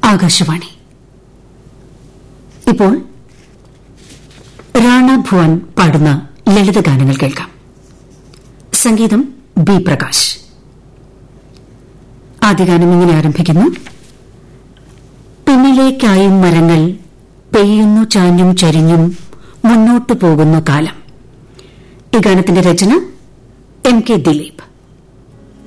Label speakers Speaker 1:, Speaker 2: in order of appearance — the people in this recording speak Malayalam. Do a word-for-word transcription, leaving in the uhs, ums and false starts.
Speaker 1: ആകാശവാണി. ഇപ്പോൾ റാണ ഭുവൻ പാടുന്ന ലളിതഗാനങ്ങൾ കേൾക്കാം. സംഗീതം ബി പ്രകാശ്. ആദ്യ ഗാനം ഇങ്ങനെ ആരംഭിക്കുന്നു. പിന്നിലേക്കായും മരങ്ങൾ പെയ്യുന്നു ചാഞ്ഞും ചരിഞ്ഞും മുന്നോട്ടു പോകുന്നു കാലം. ഈ ഗാനത്തിന്റെ രചന എം കെ ദിലീപ്.